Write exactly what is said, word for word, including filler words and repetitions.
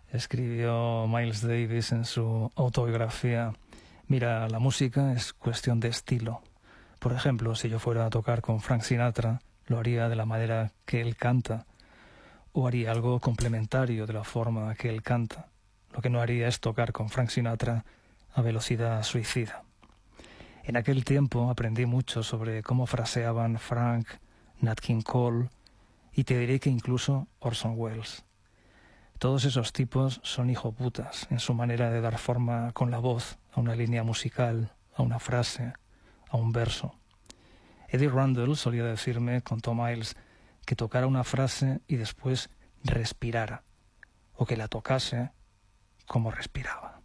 Escribió Miles Davis en su autobiografía: mira, la música es cuestión de estilo. Por ejemplo, si yo fuera a tocar con Frank Sinatra, lo haría de la manera que él canta, o haría algo complementario de la forma que él canta. Lo que no haría es tocar con Frank Sinatra a velocidad suicida. En aquel tiempo aprendí mucho sobre cómo fraseaban Frank, Nat King Cole y te diré que incluso Orson Welles. Todos esos tipos son hijoputas en su manera de dar forma con la voz a una línea musical, a una frase, a un verso. Eddie Rundle solía decirme, contó Miles, que tocara una frase y después respirara, o que la tocase como respiraba.